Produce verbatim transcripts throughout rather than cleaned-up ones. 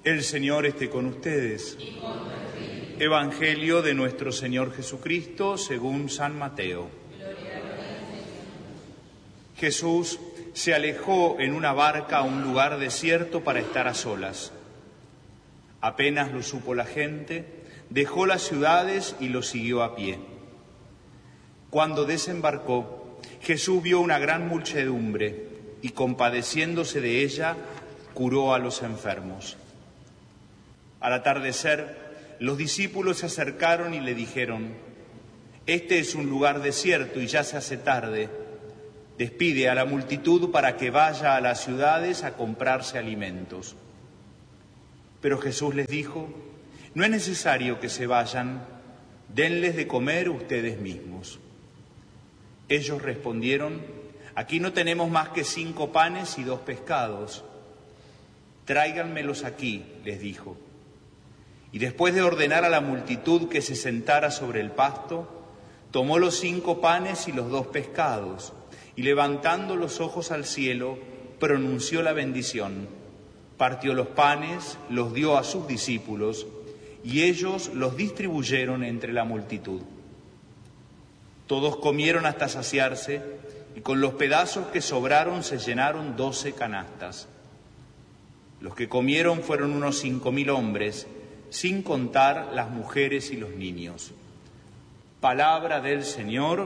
El Señor esté con ustedes. Y con tu espíritu. Evangelio de nuestro Señor Jesucristo según San Mateo. Gloria a ti, Señor. Jesús se alejó en una barca a un lugar desierto para estar a solas. Apenas lo supo la gente, dejó las ciudades y lo siguió a pie. Cuando desembarcó, Jesús vio una gran muchedumbre y, compadeciéndose de ella, curó a los enfermos. Al atardecer, los discípulos se acercaron y le dijeron: «Este es un lugar desierto y ya se hace tarde. Despide a la multitud para que vaya a las ciudades a comprarse alimentos». Pero Jesús les dijo: «No es necesario que se vayan, denles de comer ustedes mismos». Ellos respondieron: «Aquí no tenemos más que cinco panes y dos pescados». «Tráiganmelos aquí», les dijo. Y después de ordenar a la multitud que se sentara sobre el pasto, tomó los cinco panes y los dos pescados, y levantando los ojos al cielo, pronunció la bendición. Partió los panes, los dio a sus discípulos, y ellos los distribuyeron entre la multitud. Todos comieron hasta saciarse, y con los pedazos que sobraron se llenaron doce canastas. Los que comieron fueron unos cinco mil hombres, sin contar las mujeres y los niños. Palabra del Señor.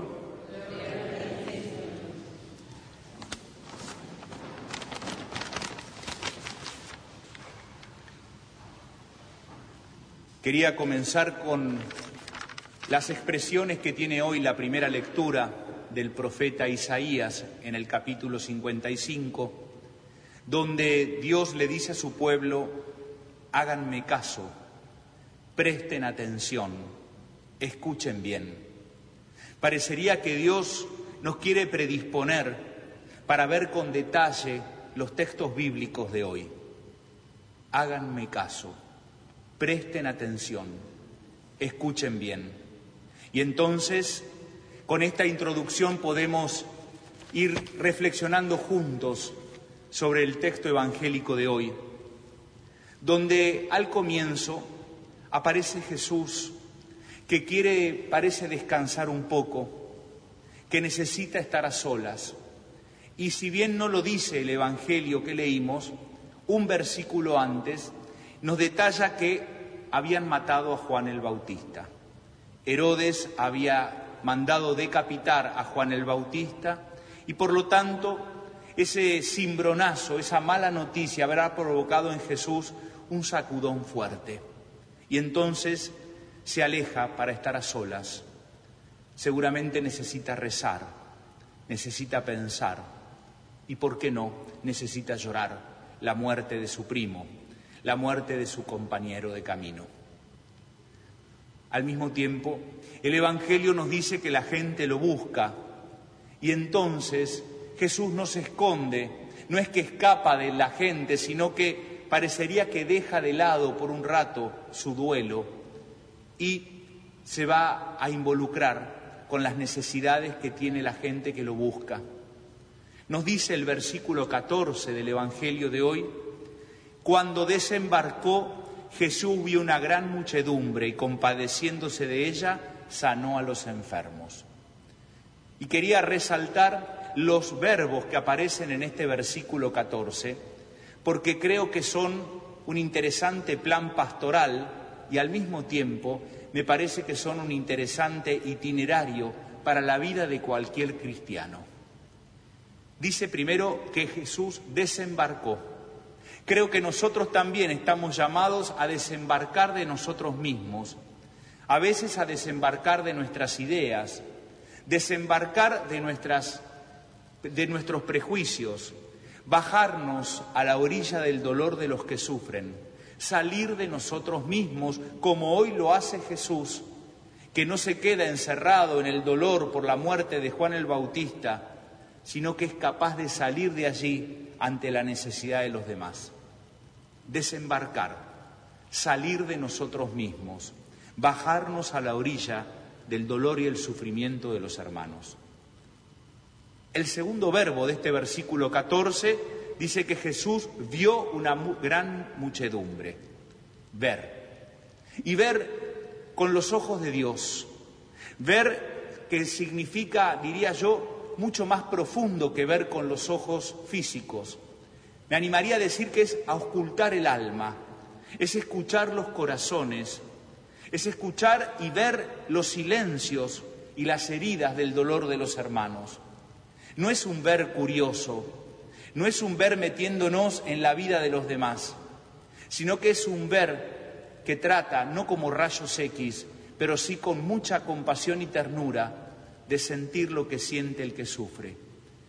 Quería comenzar con las expresiones que tiene hoy la primera lectura del profeta Isaías en el capítulo cincuenta y cinco, donde Dios le dice a su pueblo: háganme caso, presten atención, escuchen bien. Parecería que Dios nos quiere predisponer para ver con detalle los textos bíblicos de hoy. Háganme caso, presten atención, escuchen bien. Y entonces, con esta introducción podemos ir reflexionando juntos sobre el texto evangélico de hoy, donde al comienzo aparece Jesús, que quiere, parece descansar un poco, que necesita estar a solas. Y si bien no lo dice el Evangelio que leímos, un versículo antes nos detalla que habían matado a Juan el Bautista. Herodes había mandado decapitar a Juan el Bautista y por lo tanto ese cimbronazo, esa mala noticia habrá provocado en Jesús un sacudón fuerte. Y entonces se aleja para estar a solas. Seguramente necesita rezar, necesita pensar y, ¿por qué no?, necesita llorar la muerte de su primo, la muerte de su compañero de camino. Al mismo tiempo, el Evangelio nos dice que la gente lo busca y entonces Jesús no se esconde, no es que escapa de la gente, sino que parecería que deja de lado por un rato su duelo y se va a involucrar con las necesidades que tiene la gente que lo busca. Nos dice el versículo catorce del Evangelio de hoy: cuando desembarcó, Jesús vio una gran muchedumbre y, compadeciéndose de ella, sanó a los enfermos. Y quería resaltar los verbos que aparecen en este versículo catorce, porque creo que son un interesante plan pastoral y al mismo tiempo me parece que son un interesante itinerario para la vida de cualquier cristiano. Dice primero que Jesús desembarcó. Creo que nosotros también estamos llamados a desembarcar de nosotros mismos, a veces a desembarcar de nuestras ideas, desembarcar de nuestras, de nuestros prejuicios, bajarnos a la orilla del dolor de los que sufren, salir de nosotros mismos como hoy lo hace Jesús, que no se queda encerrado en el dolor por la muerte de Juan el Bautista, sino que es capaz de salir de allí ante la necesidad de los demás. Desembarcar, salir de nosotros mismos, bajarnos a la orilla del dolor y el sufrimiento de los hermanos. El segundo verbo de este versículo catorce dice que Jesús vio una mu- gran muchedumbre. Ver. Y ver con los ojos de Dios. Ver que significa, diría yo, mucho más profundo que ver con los ojos físicos. Me animaría a decir que es auscultar el alma, es escuchar los corazones, es escuchar y ver los silencios y las heridas del dolor de los hermanos. No es un ver curioso, no es un ver metiéndonos en la vida de los demás, sino que es un ver que trata, no como rayos X, pero sí con mucha compasión y ternura, de sentir lo que siente el que sufre.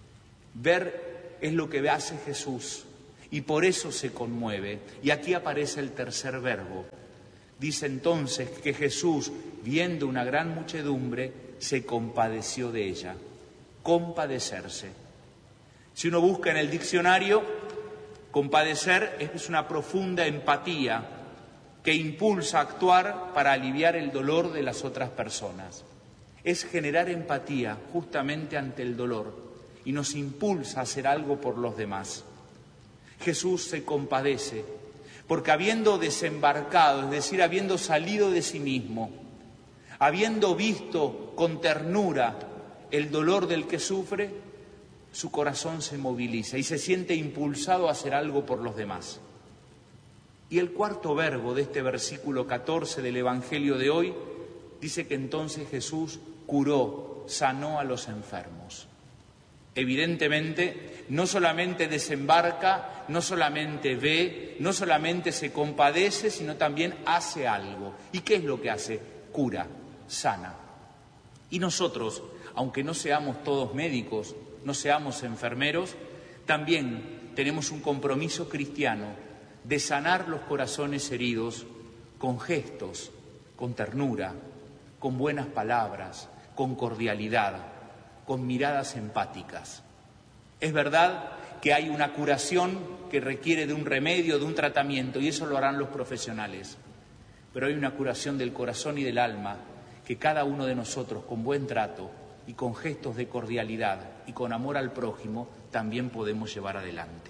Ver es lo que hace Jesús y por eso se conmueve. Y aquí aparece el tercer verbo. Dice entonces que Jesús, viendo una gran muchedumbre, se compadeció de ella. Compadecerse. Si uno busca en el diccionario, compadecer es una profunda empatía que impulsa a actuar para aliviar el dolor de las otras personas. Es generar empatía justamente ante el dolor y nos impulsa a hacer algo por los demás. Jesús se compadece porque habiendo desembarcado, es decir, habiendo salido de sí mismo, habiendo visto con ternura el dolor del que sufre, su corazón se moviliza y se siente impulsado a hacer algo por los demás. Y el cuarto verbo de este versículo catorce del Evangelio de hoy dice que entonces Jesús curó, sanó a los enfermos. Evidentemente, no solamente desembarca, no solamente ve, no solamente se compadece, sino también hace algo. ¿Y qué es lo que hace? Cura, sana. Y nosotros, aunque no seamos todos médicos, no seamos enfermeros, también tenemos un compromiso cristiano de sanar los corazones heridos con gestos, con ternura, con buenas palabras, con cordialidad, con miradas empáticas. Es verdad que hay una curación que requiere de un remedio, de un tratamiento, y eso lo harán los profesionales. Pero hay una curación del corazón y del alma que cada uno de nosotros, con buen trato y con gestos de cordialidad y con amor al prójimo, también podemos llevar adelante.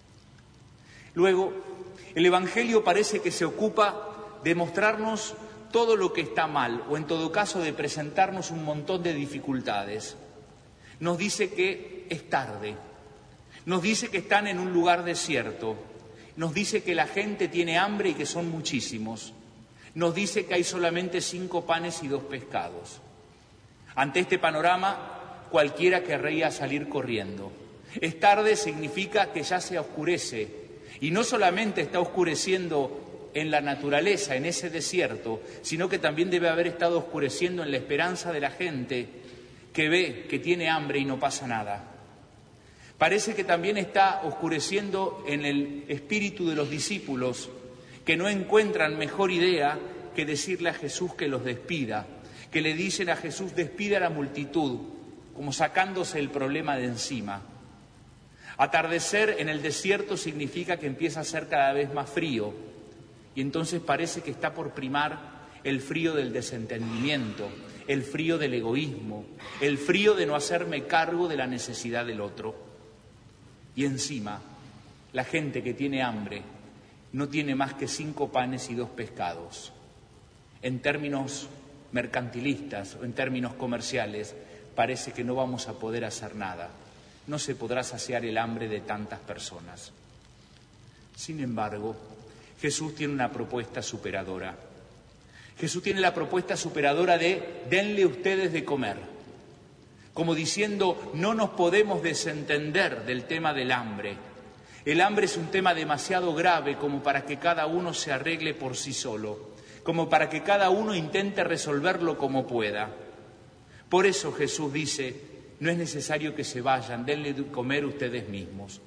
Luego, el Evangelio parece que se ocupa de mostrarnos todo lo que está mal, o en todo caso de presentarnos un montón de dificultades. Nos dice que es tarde, nos dice que están en un lugar desierto, nos dice que la gente tiene hambre y que son muchísimos, nos dice que hay solamente cinco panes y dos pescados. Ante este panorama, cualquiera querría salir corriendo. Es tarde significa que ya se oscurece, y no solamente está oscureciendo en la naturaleza, en ese desierto, sino que también debe haber estado oscureciendo en la esperanza de la gente que ve que tiene hambre y no pasa nada. Parece que también está oscureciendo en el espíritu de los discípulos, que no encuentran mejor idea que decirle a Jesús que los despida, que le dicen a Jesús despida a la multitud, como sacándose el problema de encima. Atardecer en el desierto significa que empieza a ser cada vez más frío, y entonces parece que está por primar el frío del desentendimiento, el frío del egoísmo, el frío de no hacerme cargo de la necesidad del otro. Y encima, la gente que tiene hambre no tiene más que cinco panes y dos pescados. En términos mercantilistas o en términos comerciales, parece que no vamos a poder hacer nada. No se podrá saciar el hambre de tantas personas. Sin embargo, Jesús tiene una propuesta superadora. Jesús tiene la propuesta superadora de denle ustedes de comer. Como diciendo, no nos podemos desentender del tema del hambre. El hambre es un tema demasiado grave como para que cada uno se arregle por sí solo, como para que cada uno intente resolverlo como pueda. Por eso Jesús dice, no es necesario que se vayan, denle de comer ustedes mismos.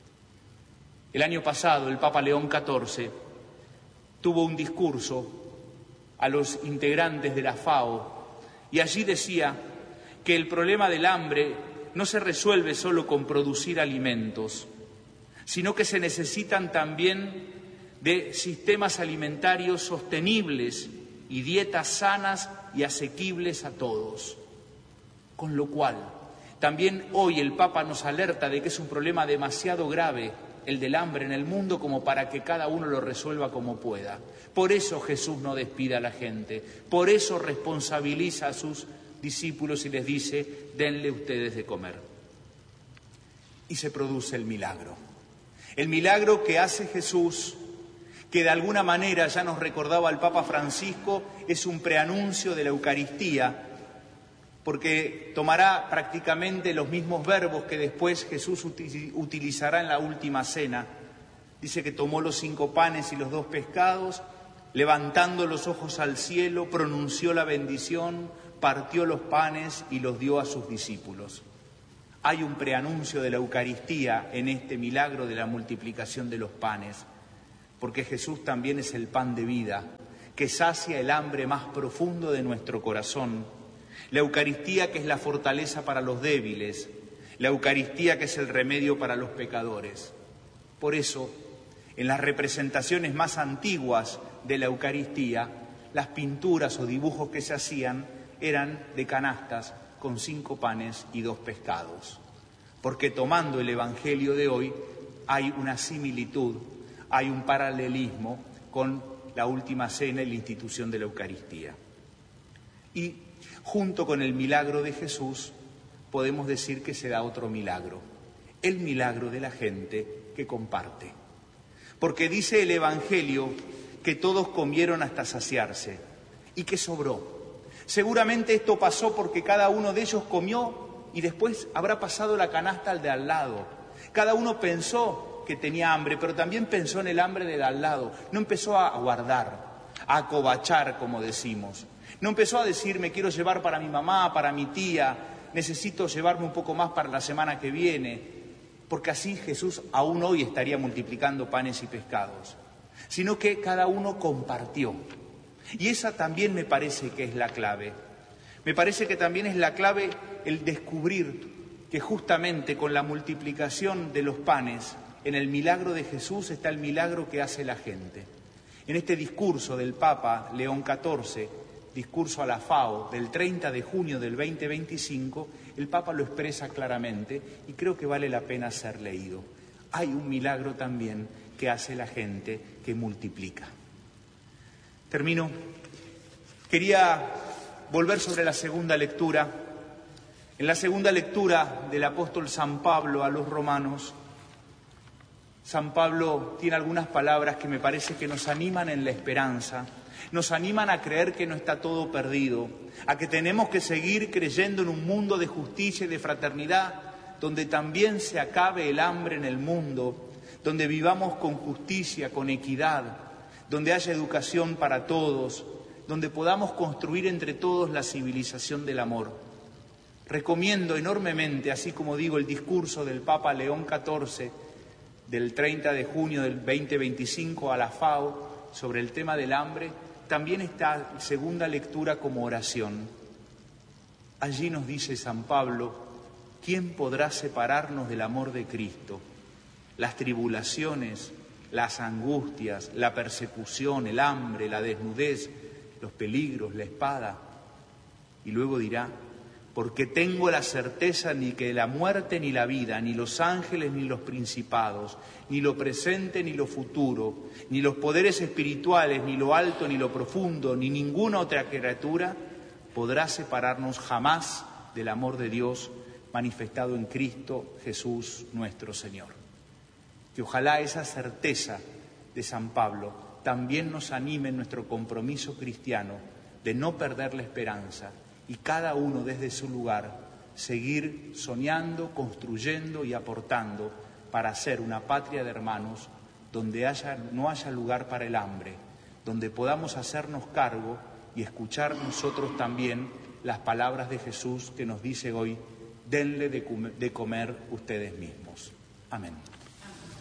El año pasado el Papa León catorce tuvo un discurso a los integrantes de la FAO y allí decía que el problema del hambre no se resuelve solo con producir alimentos, sino que se necesitan también de sistemas alimentarios sostenibles y dietas sanas y asequibles a todos. Con lo cual, también hoy el Papa nos alerta de que es un problema demasiado grave el del hambre en el mundo, como para que cada uno lo resuelva como pueda. Por eso Jesús no despide a la gente, por eso responsabiliza a sus discípulos y les dice, denle ustedes de comer. Y se produce el milagro. El milagro que hace Jesús, que de alguna manera ya nos recordaba el Papa Francisco, es un preanuncio de la Eucaristía, porque tomará prácticamente los mismos verbos que después Jesús utilizará en la última cena. Dice que tomó los cinco panes y los dos pescados, levantando los ojos al cielo, pronunció la bendición, partió los panes y los dio a sus discípulos. Hay un preanuncio de la Eucaristía en este milagro de la multiplicación de los panes, porque Jesús también es el pan de vida, que sacia el hambre más profundo de nuestro corazón. La Eucaristía que es la fortaleza para los débiles, la Eucaristía que es el remedio para los pecadores. Por eso, en las representaciones más antiguas de la Eucaristía, las pinturas o dibujos que se hacían eran de canastas con cinco panes y dos pescados. Porque tomando el Evangelio de hoy hay una similitud, hay un paralelismo con la última cena y la institución de la Eucaristía. Y junto con el milagro de Jesús podemos decir que se da otro milagro, el milagro de la gente que comparte. Porque dice el Evangelio que todos comieron hasta saciarse y que sobró. Seguramente esto pasó porque cada uno de ellos comió y después habrá pasado la canasta al de al lado. Cada uno pensó que tenía hambre, pero también pensó en el hambre del al lado. No empezó a guardar, a acobachar, como decimos. No empezó a decir, me quiero llevar para mi mamá, para mi tía, necesito llevarme un poco más para la semana que viene, porque así Jesús aún hoy estaría multiplicando panes y pescados, sino que cada uno compartió. Y esa también me parece que es la clave. Me parece que también es la clave el descubrir que justamente con la multiplicación de los panes, en el milagro de Jesús está el milagro que hace la gente. En este discurso del Papa León catorce, discurso a la FAO del treinta de junio del veinte veinticinco, el Papa lo expresa claramente y creo que vale la pena ser leído. Hay un milagro también que hace la gente que multiplica. Termino. Quería volver sobre la segunda lectura. En la segunda lectura del apóstol San Pablo a los romanos, San Pablo tiene algunas palabras que me parece que nos animan en la esperanza, nos animan a creer que no está todo perdido, a que tenemos que seguir creyendo en un mundo de justicia y de fraternidad, donde también se acabe el hambre en el mundo, donde vivamos con justicia, con equidad, donde haya educación para todos, donde podamos construir entre todos la civilización del amor. Recomiendo enormemente, así como digo, el discurso del Papa León catorce, del treinta de junio del veinte veinticinco a la FAO, sobre el tema del hambre, también está segunda lectura como oración. Allí nos dice San Pablo, ¿quién podrá separarnos del amor de Cristo? Las tribulaciones, las angustias, la persecución, el hambre, la desnudez, los peligros, la espada. Y luego dirá, porque tengo la certeza ni que la muerte ni la vida, ni los ángeles ni los principados, ni lo presente ni lo futuro, ni los poderes espirituales, ni lo alto ni lo profundo, ni ninguna otra criatura podrá separarnos jamás del amor de Dios manifestado en Cristo Jesús nuestro Señor. Que ojalá esa certeza de San Pablo también nos anime en nuestro compromiso cristiano de no perder la esperanza y cada uno desde su lugar seguir soñando, construyendo y aportando para hacer una patria de hermanos donde haya, no haya lugar para el hambre, donde podamos hacernos cargo y escuchar nosotros también las palabras de Jesús que nos dice hoy, denle de comer ustedes mismos. Amén.